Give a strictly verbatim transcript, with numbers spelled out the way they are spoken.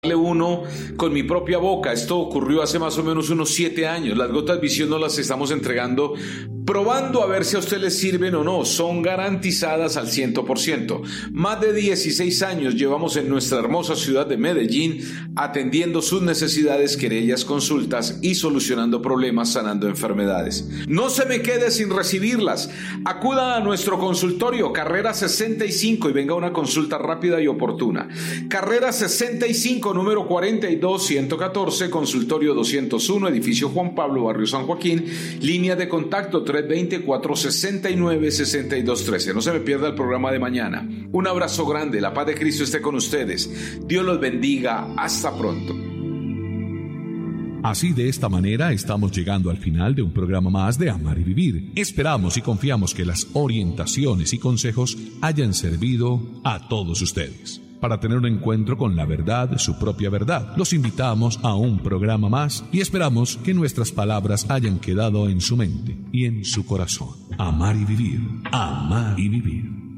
uno con mi propia boca. Esto ocurrió hace más o menos unos siete años. Las gotas Visión nos las estamos entregando, probando a ver si a usted les sirven o no. Son garantizadas al cien por ciento. Más de dieciséis años llevamos en nuestra hermosa ciudad de Medellín atendiendo sus necesidades, querellas, consultas y solucionando problemas, sanando enfermedades. No se me quede sin recibirlas. Acuda a nuestro consultorio Carrera sesenta y cinco y venga a una consulta rápida y oportuna. Carrera sesenta y cinco, número cuarenta y dos ciento catorce, consultorio doscientos uno, edificio Juan Pablo, barrio San Joaquín, línea de contacto tres dos cero, cuatro seis nueve, seis dos uno tres. No se me pierda el programa de mañana. Un abrazo grande, la paz de Cristo esté con ustedes. Dios los bendiga, hasta pronto. Así, de esta manera, estamos llegando al final de un programa más de Amar y Vivir. Esperamos y confiamos que las orientaciones y consejos hayan servido a todos ustedes. Para tener un encuentro con la verdad, su propia verdad, los invitamos a un programa más y esperamos que nuestras palabras hayan quedado en su mente y en su corazón. Amar y Vivir. Amar y Vivir.